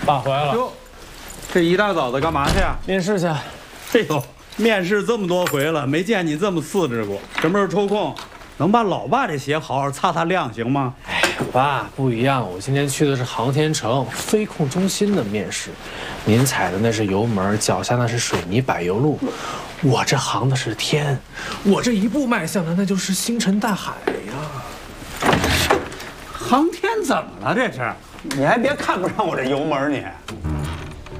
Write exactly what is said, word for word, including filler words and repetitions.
爸回来了。 哟，这一大早的干嘛去呀？ 面试去。 哎呦，面试这么多回了，没见你这么次之过。什么时候抽空，能把老爸这鞋好好擦擦亮，行吗？ 哎呀，爸，不一样，我今天去的是航天城飞控中心的面试，您踩的那是油门，脚下那是水泥柏油路，我这航的是天，我这一步迈向的那就是星辰大海呀。 航天怎么了？这是？你还别看不上我这油门你。